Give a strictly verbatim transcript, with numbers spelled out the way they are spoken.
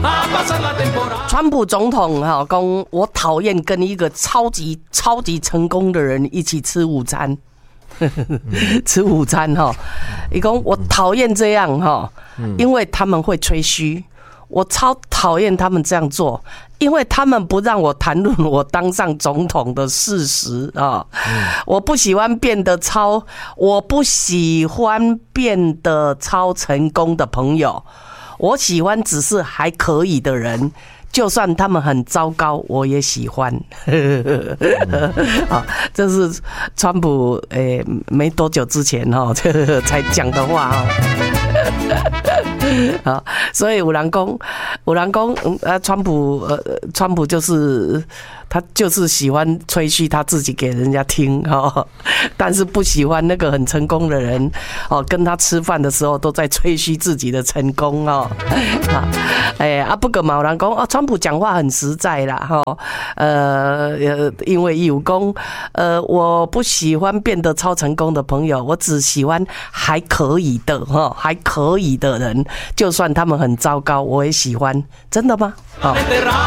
川普总统哈讲，我讨厌跟一个超级超级成功的人一起吃午餐。吃午餐哈，伊讲我讨厌这样哈，因为他们会吹嘘。我超讨厌他们这样做，因为他们不让我谈论我当上总统的事实啊。我不喜欢变得超，我不喜欢变得超成功的朋友，我喜欢只是还可以的人。就算他们很糟糕，我也喜欢。啊，这是川普诶、欸、没多久之前哈才讲的话哦。啊，所以有人讲，有人讲，呃，川普呃，川普就是他就是喜欢吹嘘他自己给人家听哈，但是不喜欢那个很成功的人哦，跟他吃饭的时候都在吹嘘自己的成功哦。啊，哎啊，不过嘛有人讲哦，川普讲话很实在啦哈，呃呃，因为有讲呃，我不喜欢变得超成功的朋友，我只喜欢还可以的哈，还可以的人，就算他们很糟糕，我也喜欢，真的吗？好。